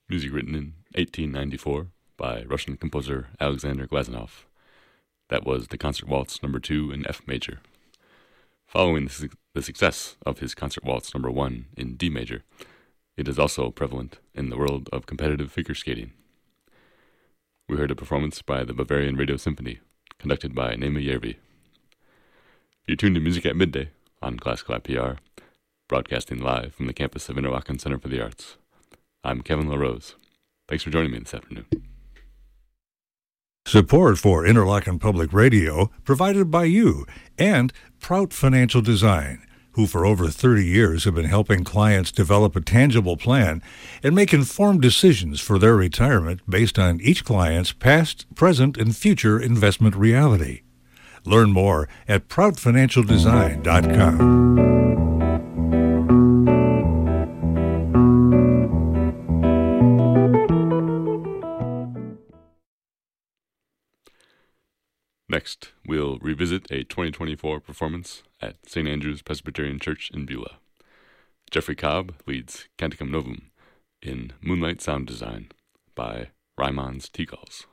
Music written in 1894 by Russian composer Alexander Glazunov. That was the Concert Waltz No. 2 in F major. Following the success of his Concert Waltz No. 1 in D major, it is also prevalent in the world of competitive figure skating. We heard a performance by the Bavarian Radio Symphony, conducted by Nema Järvi. You're tuned to Music at Midday on Classical IPR, broadcasting live from the campus of Interlaken Center for the Arts. I'm Kevin LaRose. Thanks for joining me this afternoon. Support for Interlaken Public Radio provided by you and Prout Financial Design, who for over 30 years have been helping clients develop a tangible plan and make informed decisions for their retirement based on each client's past, present, and future investment reality. Learn more at proutfinancialdesign.com. Next, we'll revisit a 2024 performance at St. Andrew's Presbyterian Church in Beulah. Jeffrey Cobb leads Canticum Novum in Moonlight Sound Design by Raimons Tigals.